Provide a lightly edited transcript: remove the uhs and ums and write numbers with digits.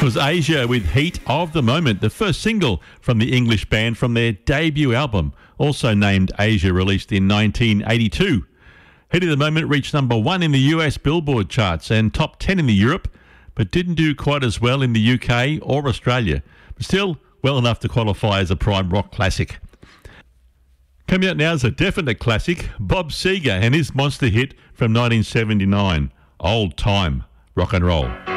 Was Asia with Heat of the Moment, the first single from the English band from their debut album, also named Asia, released in 1982. Heat of the Moment reached number 1 in the US Billboard charts and top 10 in the Europe, but didn't do quite as well in the UK or Australia. But still, well enough to qualify as a prime rock classic. Coming up now is a definite classic, Bob Seger and his monster hit from 1979, Old Time Rock and Roll.